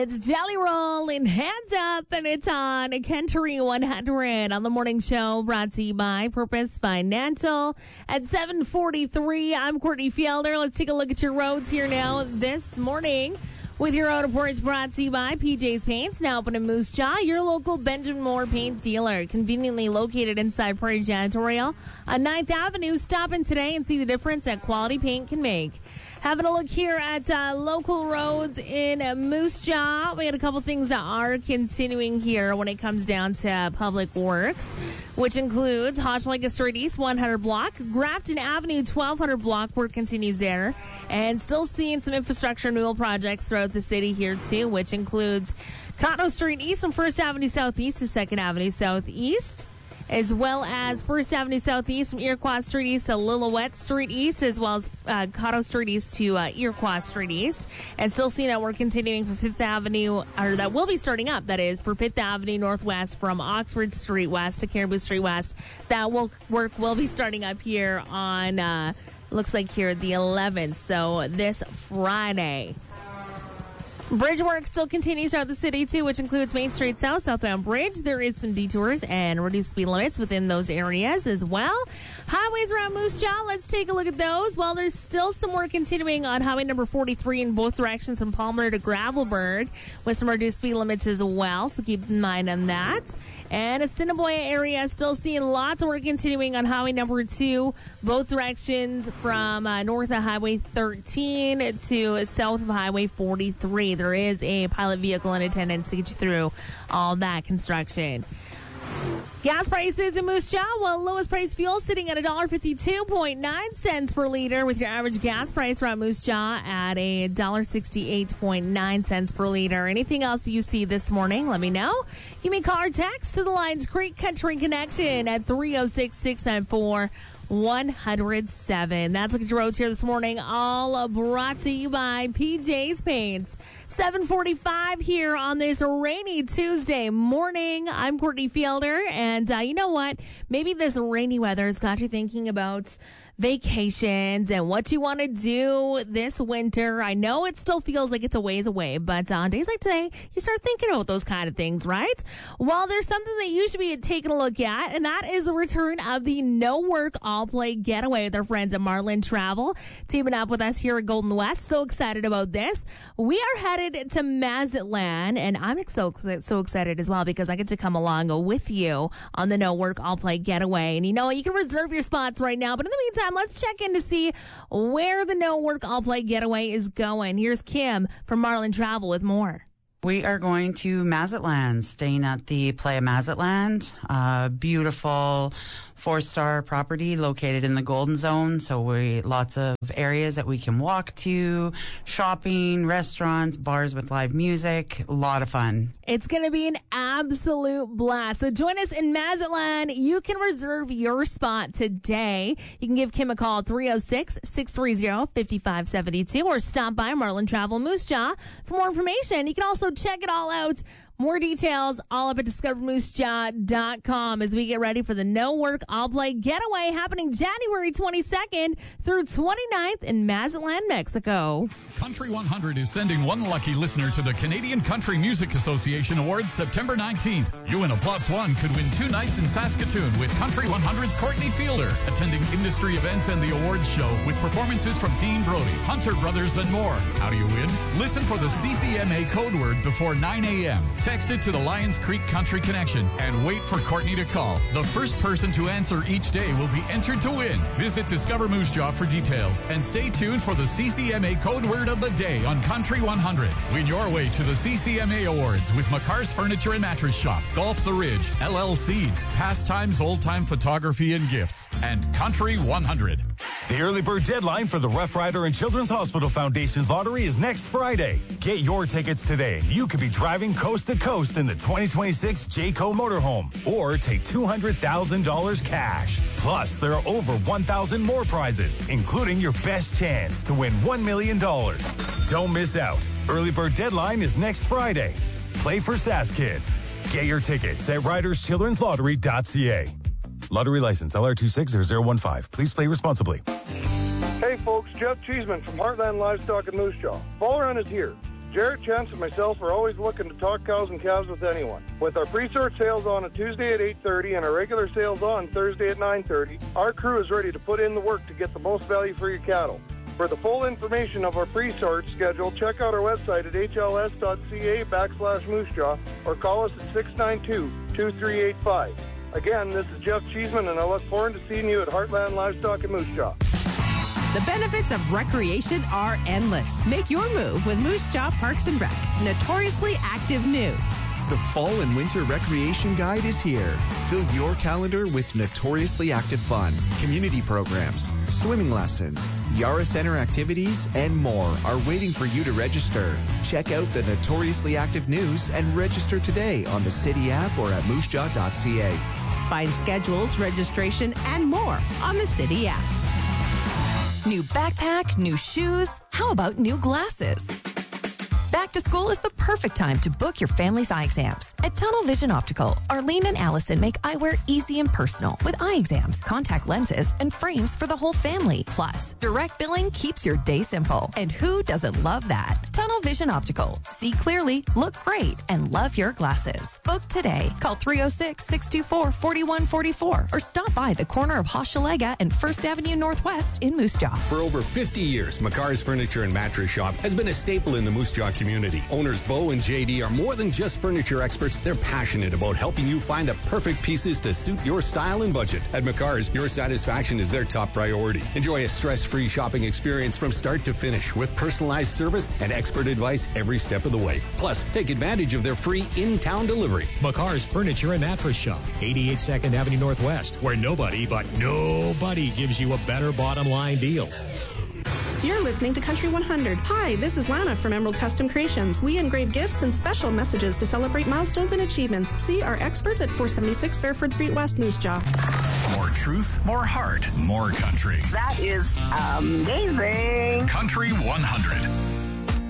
It's Jelly Roll and Hands Up, and it's on Country 100 on the morning show, brought to you by Purpose Financial. At 7:43, I'm Courtney Fielder. Let's take a look at your roads here now this morning. With your road reports brought to you by PJ's Paints, now open in Moose Jaw, your local Benjamin Moore paint dealer, conveniently located inside Prairie Janitorial on 9th Avenue. Stop in today and see the difference that quality paint can make. Having a look here at local roads in Moose Jaw. We had a couple things that are continuing here when it comes down to public works, which includes Hochelaga Street East 100 block, Grafton Avenue 1200 block work continues there, and still seeing some infrastructure renewal projects throughout the city here too, which includes Cotto Street East from 1st Avenue Southeast to 2nd Avenue Southeast, as well as 1st Avenue Southeast from Iroquois Street East to Lillooet Street East, as well as Cotto Street East to Iroquois Street East. And still seeing that we're continuing for 5th Avenue, or that will be starting up, that is, for 5th Avenue Northwest from Oxford Street West to Caribou Street West. That work will be starting up here on, looks like here, the 11th, so this Friday. Bridge work still continues throughout the city, too, which includes Main Street South, southbound bridge. There is some detours and reduced speed limits within those areas as well. Highways around Moose Jaw, let's take a look at those. Well, there's still some work continuing on highway number 43 in both directions from Palmer to Gravelburg with some reduced speed limits as well, so keep in mind on that. And Assiniboia area still seeing lots of work continuing on highway number 2, both directions from north of Highway 13 to south of Highway 43. There is a pilot vehicle in attendance to get you through all that construction. Gas prices in Moose Jaw, well, lowest price fuel sitting at $1.529 per liter, with your average gas price around Moose Jaw at $1.68.9 per liter. Anything else you see this morning, let me know. Give me a call or text to the Lions Creek Country Connection at 306-694-107. That's Look at Your Roads here this morning, all brought to you by PJ's Paints. 7:45 here on this rainy Tuesday morning. I'm Courtney Fielder, and you know what? Maybe this rainy weather has got you thinking about vacations and what you want to do this winter. I know it still feels like it's a ways away, but on days like today, you start thinking about those kind of things, right? Well, there's something that you should be taking a look at, and that is the return of the No Work All Play Getaway with our friends at Marlin Travel, teaming up with us here at Golden West. So excited about this. We are headed to Mazatlan, and I'm so excited as well because I get to come along with you on the No Work All Play Getaway. And you know what? You can reserve your spots right now, but in the meantime, let's check in to see where the No Work All Play Getaway is going. Here's Kim from Marlin Travel with more. We are going to Mazatlan, staying at the Playa Mazatlan, beautiful 4-star property located in the Golden Zone. So lots of areas that we can walk to, shopping, restaurants, bars with live music, a lot of fun. It's going to be an absolute blast. So join us in Mazatlan. You can reserve your spot today. You can give Kim a call at 306-630-5572 or stop by Marlin Travel Moose Jaw for more information. You can also check it all out. More details all up at discovermoosejaw.com as we get ready for the No Work All Play Getaway happening January 22nd through 29th in Mazatlan, Mexico. Country 100 is sending one lucky listener to the Canadian Country Music Association Awards September 19th. You and a +1 could win 2 nights in Saskatoon with Country 100's Courtney Fielder, attending industry events and the awards show with performances from Dean Brody, Hunter Brothers, and more. How do you win? Listen for the CCMA code word before 9 a.m. Text it to the Lions Creek Country Connection and wait for Courtney to call. The first person to answer each day will be entered to win. Visit Discover Moose Jaw for details and stay tuned for the CCMA code word of the day on Country 100. Win your way to the CCMA Awards with McCar's Furniture and Mattress Shop, Golf the Ridge, LL Seeds, Pastimes, Old Time Photography and Gifts, and Country 100. The early bird deadline for the Rough Rider and Children's Hospital Foundation's lottery is next Friday. Get your tickets today and you could be driving coast to coast in the 2026 Jayco motorhome, or take $200,000 cash. Plus, there are over 1,000 more prizes, including your best chance to win $1 million. Don't miss out. Early bird deadline is next Friday. Play for SAS Kids. Get your tickets at riderschildrenslottery.ca. Lottery license LR260015. Please play responsibly. Hey folks, Jeff Cheeseman from Heartland Livestock in Moose Jaw. Fall Run is here. Jarrett, Chance, and myself are always looking to talk cows and calves with anyone. With our pre-sort sales on a Tuesday at 8:30 and our regular sales on Thursday at 9:30, our crew is ready to put in the work to get the most value for your cattle. For the full information of our pre-sort schedule, check out our website at hls.ca/moosejaw or call us at 692-2385. Again, this is Jeff Cheeseman, and I look forward to seeing you at Heartland Livestock in Moose Jaw. The benefits of recreation are endless. Make your move with Moose Jaw Parks and Rec. Notoriously active news. The Fall and Winter Recreation Guide is here. Fill your calendar with notoriously active fun, community programs, swimming lessons, Yara Center activities, and more are waiting for you to register. Check out the notoriously active news and register today on the City app or at moosejaw.ca. Find schedules, registration, and more on the City app. New backpack, new shoes. How about new glasses? Back to school is the perfect time to book your family's eye exams. At Tunnel Vision Optical, Arlene and Allison make eyewear easy and personal with eye exams, contact lenses, and frames for the whole family. Plus, direct billing keeps your day simple. And who doesn't love that? Tunnel Vision Optical. See clearly, look great, and love your glasses. Book today. Call 306-624-4144 or stop by the corner of Hochelaga and 1st Avenue Northwest in Moose Jaw. For over 50 years, McCar's Furniture and Mattress Shop has been a staple in the Moose Jaw community. Owners Bo and JD are more than just furniture experts. They're passionate about helping you find the perfect pieces to suit your style and budget. At McCar's, your satisfaction is their top priority. Enjoy a stress-free shopping experience from start to finish with personalized service and expert advice every step of the way. Plus, take advantage of their free in-town delivery. McCar's Furniture and Mattress Shop, 88 2nd Avenue Northwest, where nobody gives you a better bottom line deal. You're listening to Country 100. Hi, this is Lana from Emerald Custom Creations. We engrave gifts and special messages to celebrate milestones and achievements. See our experts at 476 Fairford Street West, Moose Jaw. More truth, more heart, more country. That is amazing. Country 100.